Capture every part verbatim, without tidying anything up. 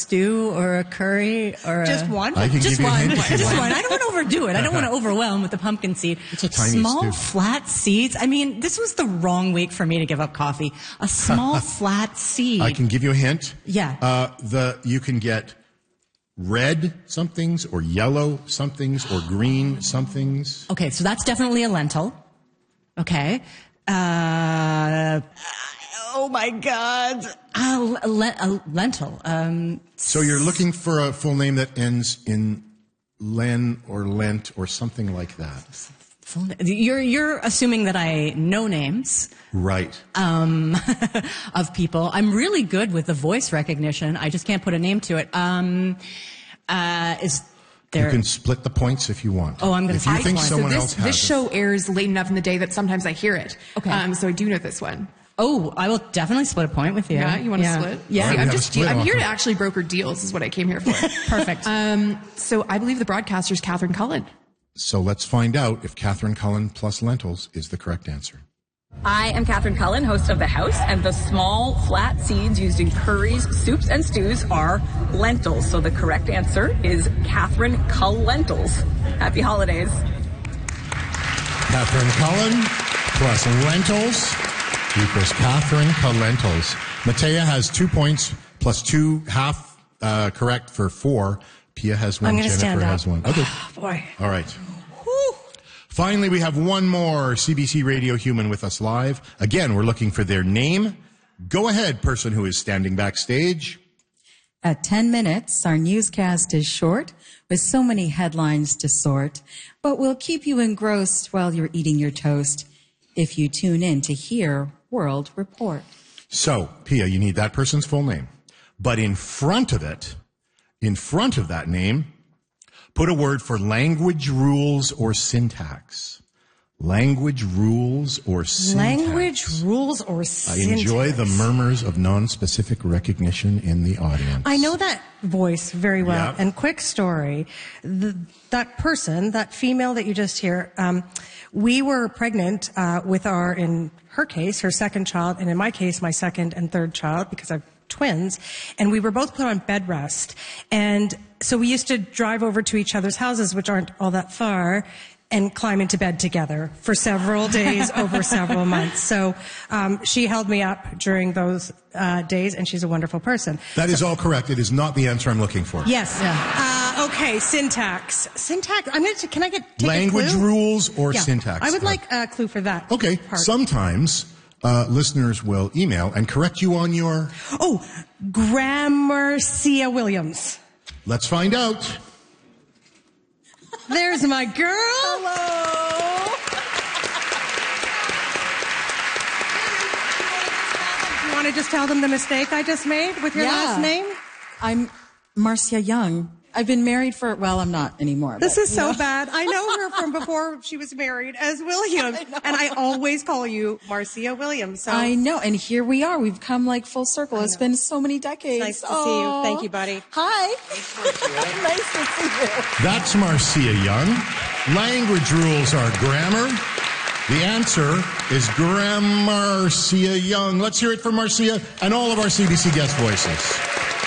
stew or a curry or a... Just one? I can Just give you a one. hint if you Just want. one. I don't want to overdo it. I don't want to overwhelm with the pumpkin seed. It's a tiny Small, stew. flat seeds. I mean, this was the wrong week for me to give up coffee. A small, flat seed. I can give you a hint. Yeah. Uh, the you can get red somethings or yellow somethings or green somethings. Okay, so that's definitely a lentil. Okay. Uh, oh my God. Uh, le- a lentil. Um, So you're looking for a full name that ends in len or lent or something like that. full na- you're, you're assuming that I know names. Right. Um, of people. I'm really good with the voice recognition. I just can't put a name to it. Um, uh, is there... You can split the points if you want. Oh, I'm gonna If you split think points. someone so else this, has this it. show airs late enough in the day that sometimes I hear it. Okay. Um, so I do know this one. Oh, I will definitely split a point with you. Yeah, you want to split? Yeah. All right, See, we I'm have a just split I'm here offer. to actually broker deals. Is what I came here for. Perfect. um, so I believe the broadcaster is Catherine Cullen. So let's find out if Catherine Cullen plus lentils is the correct answer. I am Catherine Cullen, host of The House, and the small, flat seeds used in curries, soups, and stews are lentils. So the correct answer is Catherine Cull-lentils. Happy holidays. Catherine Cullen plus lentils equals Catherine Cullen-lentils. Matea has two points plus two, half uh, correct for four. Pia has one. I'm gonna Jennifer stand up. has one. Okay. Boy. All right. Finally, we have one more C B C Radio human with us live. Again, we're looking for their name. Go ahead, person who is standing backstage. At ten minutes, our newscast is short with so many headlines to sort, but we'll keep you engrossed while you're eating your toast if you tune in to hear World Report. So, Pia, you need that person's full name. But in front of it, in front of that name, put a word for language rules or syntax. Language rules or syntax. Language rules or I syntax. enjoy the murmurs of non-specific recognition in the audience. I know that voice very well. Yeah. And quick story, the, that person, that female that you just hear, um, we were pregnant uh, with our, in her case, her second child, and in my case, my second and third child, because I've twins, and we were both put on bed rest. And so we used to drive over to each other's houses, which aren't all that far, and climb into bed together for several days over several months. So um, she held me up during those uh, days, and she's a wonderful person. That is all correct. It is not the answer I'm looking for. Yes. Uh, okay, syntax. Syntax. I'm going to. Can I get take Language a clue? rules or Yeah. syntax? I would like a clue for that. Okay. part. Sometimes uh, listeners will email and correct you on your. Oh, Gramercia Williams. Let's find out. There's my girl. Hello. You want to just tell them the mistake I just made with your Yeah. last name? I'm Marcia Young. I've been married for, well, I'm not anymore. This but, is you so know. bad. I know her from before she was married as Williams. And I always call you Marcia Williams. So I know, and here we are. We've come like full circle. It's been so many decades. Nice to see you. Thank you, buddy. Hi. Nice to see you. That's Marcia Young. Language rules are grammar. The answer is Gramercia Young. Let's hear it for Marcia and all of our C B C guest voices.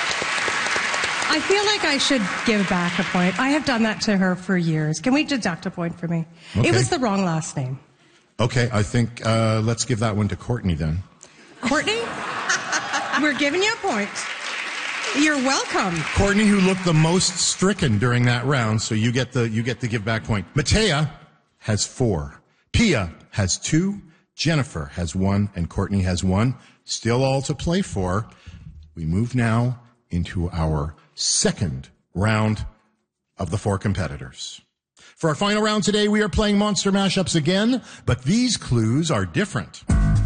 I feel like I should give back a point. I have done that to her for years. Can we deduct a point for me? Okay. It was the wrong last name. Okay, I think uh, let's give that one to Courtney then. Courtney, we're giving you a point. You're welcome. Courtney, who looked the most stricken during that round, so you get the you get the give back point. Matea has four. Pia has two. Jennifer has one, and Courtney has one. Still all to play for. We move now into our second round of the four competitors. For our final round today, we are playing Monster Mashups again, but these clues are different.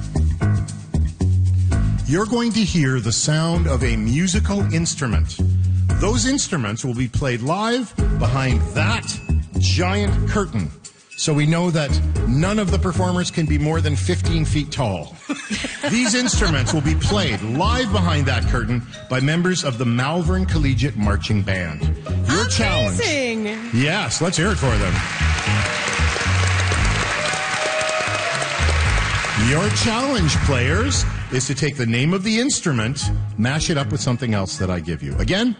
You're going to hear the sound of a musical instrument. Those instruments will be played live behind that giant curtain. So we know that none of the performers can be more than fifteen feet tall. These instruments will be played live behind that curtain by members of the Malvern Collegiate Marching Band. Your challenge. Amazing. Yes, let's hear it for them. Your challenge, players, is to take the name of the instrument, mash it up with something else that I give you. Again,